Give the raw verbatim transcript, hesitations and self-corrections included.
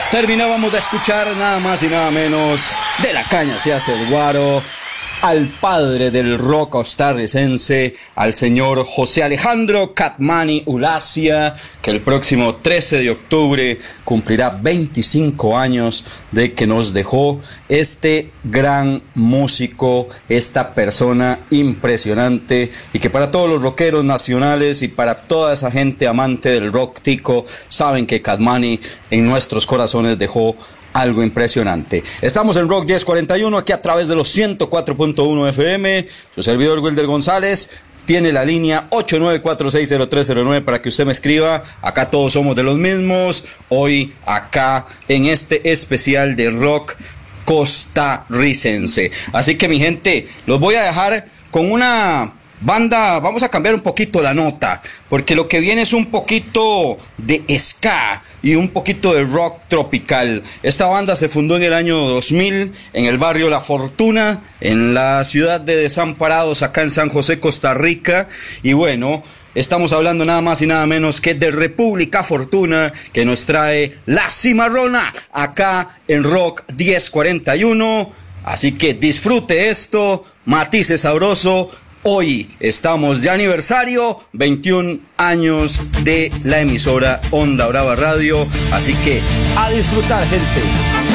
Terminábamos de escuchar nada más y nada menos de la caña se hace el guaro, al padre del rock costarricense, al señor José Alejandro Katmani Ulacia, que el próximo trece de octubre cumplirá veinticinco años de que nos dejó este gran músico, esta persona impresionante, y que para todos los rockeros nacionales y para toda esa gente amante del rock tico, saben que Katmani en nuestros corazones dejó algo impresionante. Estamos en Rock diez cuarenta y uno, aquí a través de los ciento cuatro punto uno F M. Su servidor Wilder González tiene la línea ocho nueve cuatro seis cero tres cero nueve para que usted me escriba. Acá todos somos de los mismos. Hoy acá en este especial de rock costarricense. Así que mi gente, los voy a dejar con una banda. Vamos a cambiar un poquito la nota, porque lo que viene es un poquito de ska y un poquito de rock tropical. Esta banda se fundó en el año dos mil en el barrio La Fortuna, en la ciudad de Desamparados, acá en San José, Costa Rica. Y bueno, estamos hablando nada más y nada menos que de República Fortuna, que nos trae La Cimarrona acá en Rock diez cuarenta y uno. Así que disfrute esto, matice sabroso. Hoy estamos de aniversario, veintiún años de la emisora Onda Brava Radio, así que a disfrutar, gente.